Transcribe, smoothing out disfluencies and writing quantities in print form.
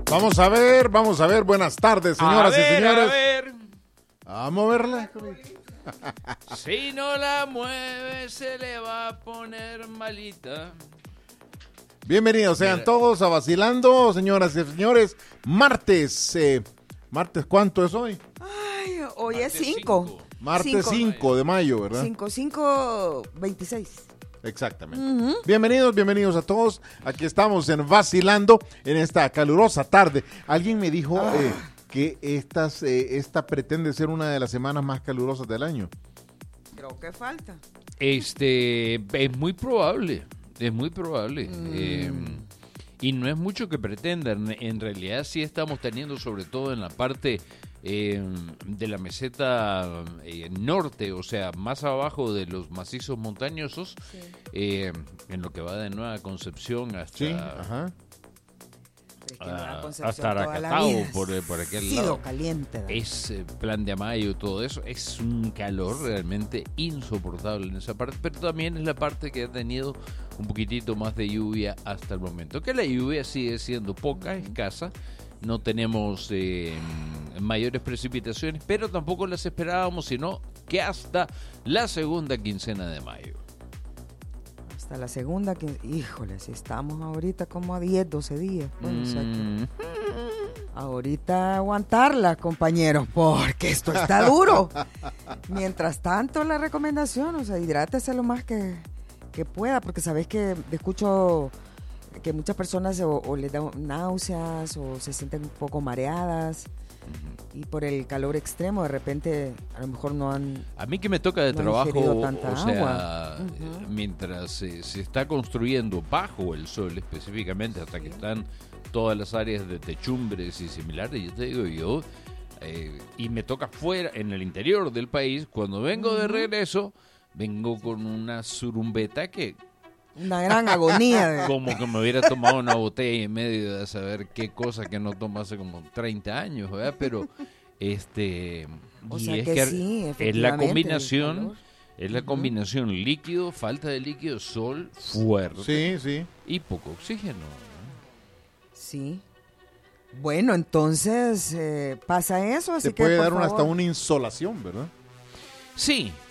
Vamos a ver, buenas tardes, señoras y señores. A ver. A moverla. Si no la mueve, se le va a poner malita. Bienvenidos sean todos a Vacilando, señoras y señores. Martes, ¿cuánto es hoy? Ay, hoy es 5. Martes 5 de mayo, ¿verdad? 5/26. Exactamente. Bienvenidos a todos. Aquí estamos en Vacilando en esta calurosa tarde. Alguien me dijo que esta pretende ser una de las semanas más calurosas del año. Creo que falta. Es muy probable. Es muy probable. Y no es mucho que pretendan. En realidad sí estamos teniendo, sobre todo en la parte de la meseta norte, o sea, más abajo de los macizos montañosos, Sí. en lo que va de Nueva Concepción hasta... Sí, ajá. hasta Aracatao, por aquel lado. Caliente. Es Plan de Amayo, todo eso. Es un calor realmente insoportable en esa parte, pero también es la parte que ha tenido un poquitito más de lluvia hasta el momento. Que la lluvia sigue siendo poca, escasa. No tenemos mayores precipitaciones, pero tampoco las esperábamos, sino que hasta la segunda quincena de mayo. Hasta la segunda, híjoles, estamos ahorita como a 10, 12 días. Bueno, o sea que ahorita aguantarla, compañeros, porque esto está duro. Mientras tanto, la recomendación, o sea, hidrátese lo más que pueda, porque sabes que escucho que muchas personas o les dan náuseas o se sienten un poco mareadas. Y por el calor extremo, de repente, a lo mejor no han... A mí que me toca de trabajo, tanta o sea, agua. mientras se está construyendo bajo el sol específicamente, hasta que están todas las áreas de techumbres y similares, yo te digo y me toca fuera, en el interior del país, cuando vengo de regreso, vengo con una surumbeta que... Una gran agonía. Como que me hubiera tomado una botella y medio de saber qué cosa que no tomo hace como 30 años, ¿verdad? Pero, o y sea es que sí, es la efectivamente, combinación líquido, falta de líquido, sol fuerte Sí. y poco oxígeno. Sí. Bueno, entonces pasa eso, así Se que puede por dar favor. hasta una insolación, ¿verdad? Sí,